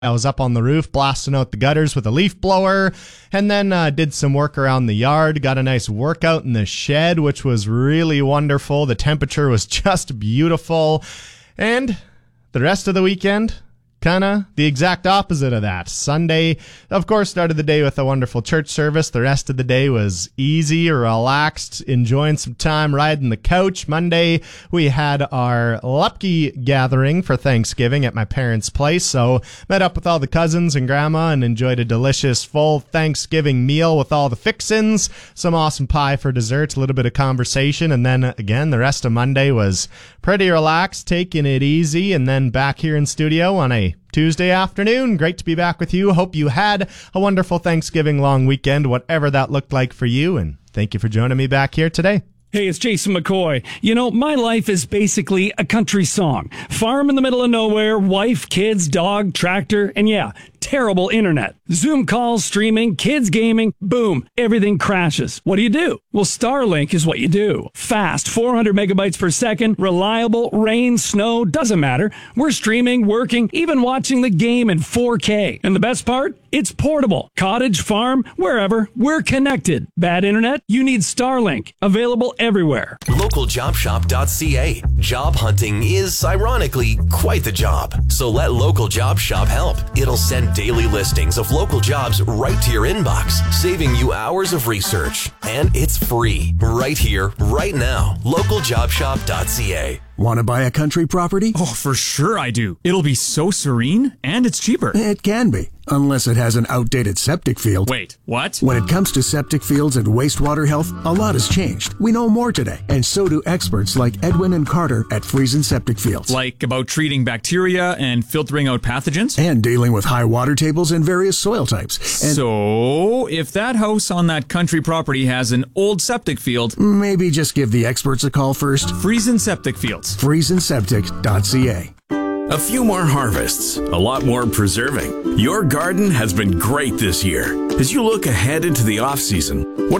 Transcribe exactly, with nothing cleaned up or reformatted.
I was up on the roof blasting out the gutters with a leaf blower, and then uh, did some work around the yard, got a nice workout in the shed, which was really wonderful. The temperature was just beautiful, and the rest of the weekend, kind of the exact opposite of that. Sunday, of course, started the day with a wonderful church service. The rest of the day was easy, relaxed, enjoying some time riding the couch. Monday, we had our Lepke gathering for Thanksgiving at my parents' place. So met up with all the cousins and grandma and enjoyed a delicious full Thanksgiving meal with all the fixins, some awesome pie for dessert, a little bit of conversation. And then again, the rest of Monday was pretty relaxed, taking it easy. And then back here in studio on a Tuesday afternoon. Great to be back with you. Hope you had a wonderful Thanksgiving long weekend, whatever that looked like for you. And thank you for joining me back here today. Hey, it's Jason McCoy. You know, my life is basically a country song. Farm in the middle of nowhere, wife, kids, dog, tractor, and yeah, terrible internet. Zoom calls, streaming, kids gaming, boom, everything crashes. What do you do? Well, Starlink is what you do. Fast, four hundred megabytes per second, reliable, rain, snow, doesn't matter. We're streaming, working, even watching the game in four K. And the best part? It's portable. Cottage, farm, wherever, we're connected. Bad internet? You need Starlink. Available everywhere. local job shop dot c a. Job hunting is, ironically, quite the job. So let Local Job Shop help. It'll send daily listings of local jobs right to your inbox, saving you hours of research. And it's free, right here, right now. local job shop dot c a. Want to buy a country property? Oh, for sure I do. It'll be so serene, and it's cheaper. It can be, unless it has an outdated septic field. Wait, what? When it comes to septic fields and wastewater health, a lot has changed. We know more today, and so do experts like Edwin and Carter at Friesen Septic Fields. Like about treating bacteria and filtering out pathogens? And dealing with high water tables and various soil types. And so, if that house on that country property has an old septic field, maybe just give the experts a call first. Friesen Septic Fields. friesen septic dot c a. A few more harvests, a lot more preserving. Your garden has been great this year. As you look ahead into the off-season, what